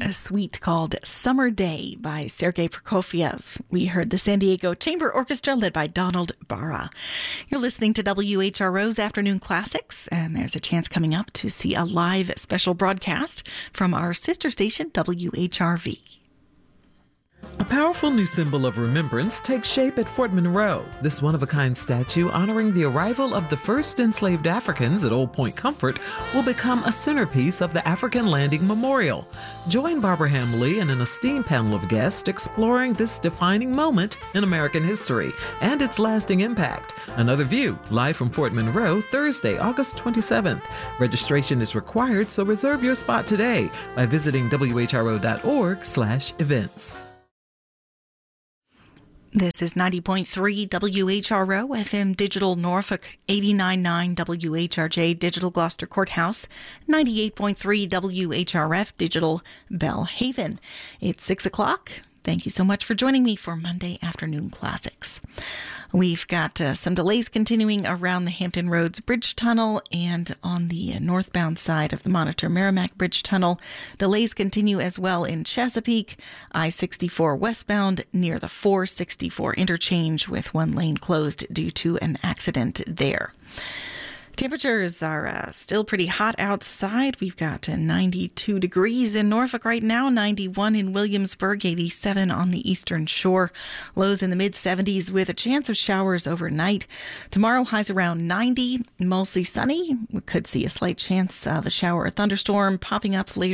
a suite called Summer Day by Sergei Prokofiev. We heard the San Diego Chamber Orchestra led by Donald Barra. You're listening to WHRO's Afternoon Classics, and there's a chance coming up to see a live special broadcast from our sister station, WHRV. A powerful new symbol of remembrance takes shape at Fort Monroe. This one-of-a-kind statue honoring the arrival of the first enslaved Africans at Old Point Comfort will become a centerpiece of the African Landing Memorial. Join Barbara Hamley and an esteemed panel of guests exploring this defining moment in American history and its lasting impact. Another View, live from Fort Monroe, Thursday, August 27th. Registration is required, so reserve your spot today by visiting whro.org/events. This is 90.3 WHRO, FM Digital Norfolk, 89.9 WHRJ Digital Gloucester Courthouse, 98.3 WHRF Digital Bellhaven. It's 6 o'clock. Thank you so much for joining me for Monday Afternoon Classics. We've got some delays continuing around the Hampton Roads Bridge Tunnel and on the northbound side of the Monitor Merrimack Bridge Tunnel. Delays continue as well in Chesapeake, I-64 westbound near the 464 interchange with one lane closed due to an accident there. Temperatures are still pretty hot outside. We've got 92 degrees in Norfolk right now, 91 in Williamsburg, 87 on the eastern shore. Lows in the mid-70s with a chance of showers overnight. Tomorrow, highs around 90, mostly sunny. We could see a slight chance of a shower or thunderstorm popping up later